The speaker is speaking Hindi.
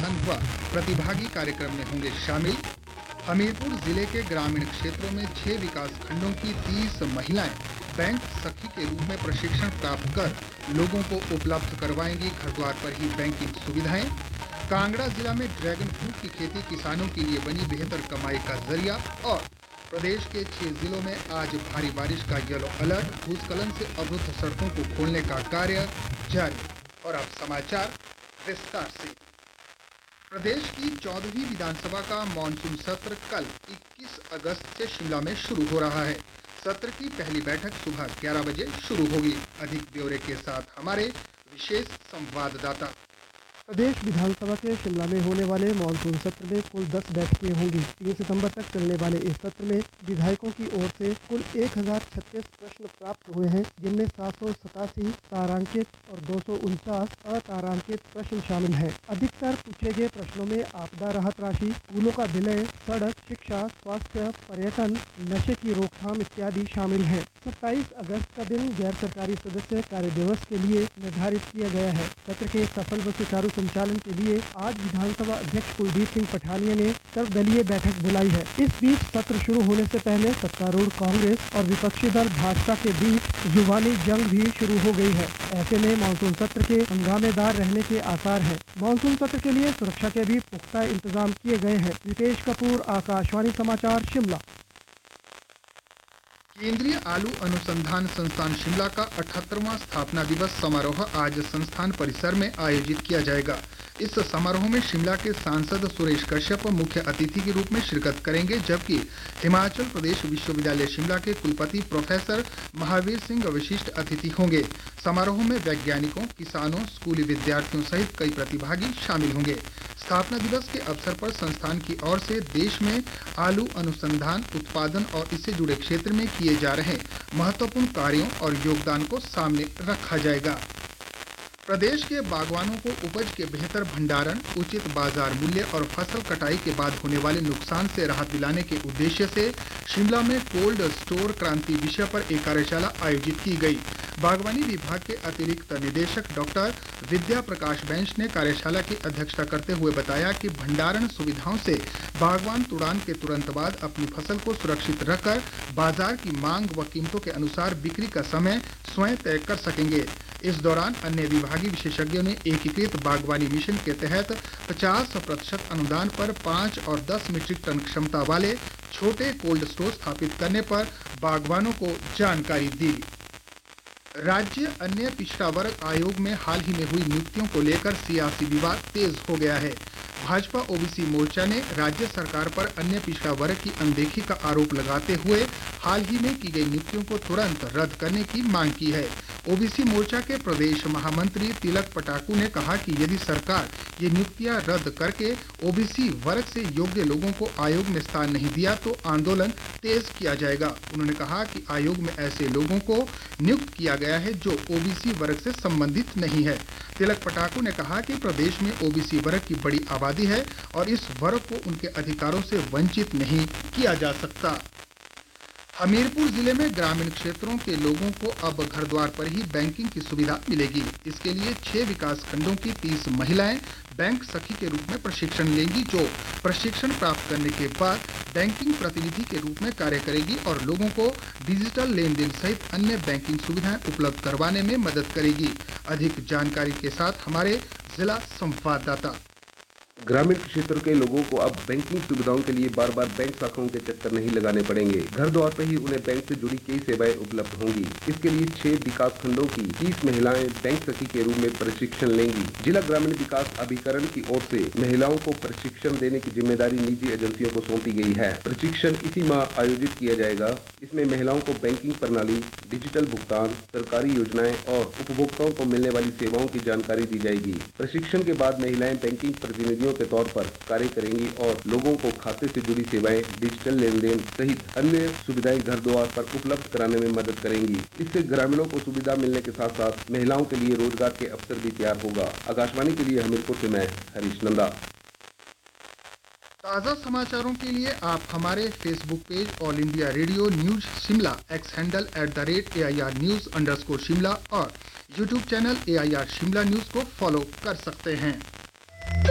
संगठन व प्रतिभागी कार्यक्रम में होंगे शामिल। हमीरपुर जिले के ग्रामीण क्षेत्रों में 6 विकास खंडों की 30 महिलाएं बैंक सखी के रूप में प्रशिक्षण प्राप्त कर लोगों को उपलब्ध करवाएंगी घर द्वार पर ही बैंकिंग सुविधाएं। कांगड़ा जिला में ड्रैगन फ्रूट की खेती किसानों के लिए बनी बेहतर कमाई का जरिया। और प्रदेश के 6 जिलों में आज भारी बारिश का येलो अलर्ट। भूस्खलन से अवरुद्ध सड़कों को खोलने का कार्य जारी। और अब समाचार विस्तार से। प्रदेश की 14वीं विधानसभा का मॉनसून सत्र कल 21 अगस्त से शिमला में शुरू हो रहा है। सत्र की पहली बैठक सुबह 11 बजे शुरू होगी। अधिक ब्यौरे के साथ हमारे विशेष संवाददाता। प्रदेश विधानसभा के शिमला में होने वाले मानसून सत्र में कुल 10 बैठकें होंगी। 3 सितंबर तक चलने वाले इस सत्र में विधायकों की ओर से कुल 1036 प्रश्न प्राप्त हुए हैं, जिनमें 787 तारांकित और 249 अतारांकित प्रश्न शामिल हैं। अधिकतर पूछे गए प्रश्नों में आपदा राहत राशि, स्कूलों का विलय, सड़क, शिक्षा, स्वास्थ्य, पर्यटन, नशे की रोकथाम इत्यादि शामिल हैं। 27 अगस्त का दिन गैर सरकारी सदस्य कार्य दिवस के लिए निर्धारित किया गया है। सत्र के सफल व सुचारू संचालन के लिए आज विधानसभा अध्यक्ष कुलदीप सिंह पठानिया ने सर्वदलीय बैठक बुलाई है। इस बीच सत्र शुरू होने से पहले सत्तारूढ़ कांग्रेस और विपक्षी दल भाजपा के बीच जुबानी जंग भी शुरू हो गई है। ऐसे में मानसून सत्र के हंगामेदार रहने के आसार हैं। मानसून सत्र के लिए सुरक्षा के भी पुख्ता इंतजाम किए गए हैं। रितेश कपूर, आकाशवाणी समाचार, शिमला। केंद्रीय आलू अनुसंधान संस्थान शिमला का 78वां स्थापना दिवस समारोह आज संस्थान परिसर में आयोजित किया जाएगा। इस समारोह में शिमला के सांसद सुरेश कश्यप मुख्य अतिथि के रूप में शिरकत करेंगे, जबकि हिमाचल प्रदेश विश्वविद्यालय शिमला के कुलपति प्रोफेसर महावीर सिंह विशिष्ट अतिथि होंगे। समारोह में वैज्ञानिकों, किसानों, स्कूली विद्यार्थियों सहित कई प्रतिभागी शामिल होंगे। स्थापना दिवस के अवसर पर संस्थान की ओर से देश में आलू अनुसंधान, उत्पादन और इससे जुड़े क्षेत्र में किए जा रहे महत्वपूर्ण कार्यों और योगदान को सामने रखा जाएगा। प्रदेश के बागवानों को उपज के बेहतर भंडारण, उचित बाजार मूल्य और फसल कटाई के बाद होने वाले नुकसान से राहत दिलाने के उद्देश्य से शिमला में कोल्ड स्टोर क्रांति विषय पर एक कार्यशाला आयोजित की गई। बागवानी विभाग के अतिरिक्त निदेशक डॉक्टर विद्या प्रकाश बेंच ने कार्यशाला की अध्यक्षता करते हुए बताया कि भंडारण सुविधाओं से बागवान तुड़ान के तुरंत बाद अपनी फसल को सुरक्षित रखकर बाजार की मांग व कीमतों के अनुसार बिक्री का समय स्वयं तय कर सकेंगे। इस दौरान अन्य विभागीय विशेषज्ञों ने एकीकृत बागवानी मिशन के तहत 50% अनुदान पर 5 और 10 मीट्रिक टन क्षमता वाले छोटे कोल्ड स्टोर स्थापित करने पर बागवानों को जानकारी दी। राज्य अन्य पिछड़ा वर्ग आयोग में हाल ही में हुई नियुक्तियों को लेकर सियासी विवाद तेज हो गया है। भाजपा ओबीसी मोर्चा ने राज्य सरकार पर अन्य पिछड़ा वर्ग की अनदेखी का आरोप लगाते हुए हाल ही में की गई नियुक्तियों को तुरंत रद्द करने की मांग की है। ओबीसी मोर्चा के प्रदेश महामंत्री तिलक पटाकू ने कहा कि यदि सरकार ये नियुक्तियां रद्द करके ओबीसी वर्ग से योग्य लोगों को आयोग में स्थान नहीं दिया तो आंदोलन तेज किया जाएगा। उन्होंने कहा कि आयोग में ऐसे लोगों को नियुक्त किया गया है जो ओबीसी वर्ग से संबंधित नहीं है। तिलक पटाकू ने कहा कि प्रदेश में ओबीसी वर्ग की बड़ी आबादी है और इस वर्ग को उनके अधिकारों से वंचित नहीं किया जा सकता। हमीरपुर जिले में ग्रामीण क्षेत्रों के लोगों को अब घर द्वार पर ही बैंकिंग की सुविधा मिलेगी। इसके लिए 6 विकास खंडों की 30 महिलाएं बैंक सखी के रूप में प्रशिक्षण लेंगी, जो प्रशिक्षण प्राप्त करने के बाद बैंकिंग प्रतिनिधि के रूप में कार्य करेगी और लोगों को डिजिटल लेन देन सहित अन्य बैंकिंग सुविधाएं उपलब्ध करवाने में मदद करेगी। अधिक जानकारी के साथ हमारे जिला संवाददाता। ग्रामीण क्षेत्र के लोगों को अब बैंकिंग सुविधाओं के लिए बार बार बैंक शाखाओं के चक्कर नहीं लगाने पड़ेंगे। घर द्वार पर ही उन्हें बैंक से जुड़ी कई सेवाएं उपलब्ध होंगी। इसके लिए 6 विकास खंडों की 30 महिलाएं बैंक सखी के रूप में प्रशिक्षण लेंगी। जिला ग्रामीण विकास अभिकरण की ओर से महिलाओं को प्रशिक्षण देने की जिम्मेदारी निजी एजेंसियों को सौंपी गई है। प्रशिक्षण इसी माह आयोजित किया जाएगा। इसमें महिलाओं को बैंकिंग प्रणाली, डिजिटल भुगतान, सरकारी योजनाएं और उपभोक्ताओं को मिलने वाली सेवाओं की जानकारी दी जाएगी। प्रशिक्षण के बाद महिलाएं बैंकिंग प्रतिनिधियों के तौर पर कार्य करेंगी और लोगों को खाते से जुड़ी सेवाएं, डिजिटल लेन देन सहित अन्य सुविधाएं घर द्वार पर उपलब्ध कराने में मदद करेंगी। इससे ग्रामीणों को सुविधा मिलने के साथ साथ महिलाओं के लिए रोजगार के अवसर भी तैयार होगा। आकाशवाणी के लिए हमीरपुर से मैं हरीश नंदा। ताज़ा समाचारों के लिए आप हमारे Facebook page all India radio news Shimla, x handle @AIR News_Shimla और YouTube channel AIR Shimla news को फॉलो कर सकते हैं।